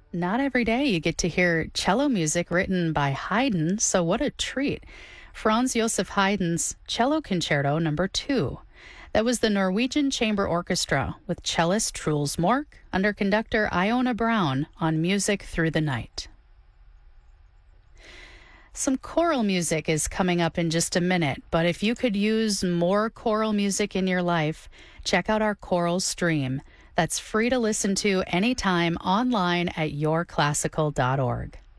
Not every day you get to hear cello music written by Haydn, so what a treat. Franz Josef Haydn's Cello Concerto Number 2. That was the Norwegian Chamber Orchestra with cellist Truls Mork under conductor Iona Brown on Music Through the Night. Some choral music is coming up in just a minute, but if you could use more choral music in your life, check out our choral stream. That's free to listen to anytime online at yourclassical.org.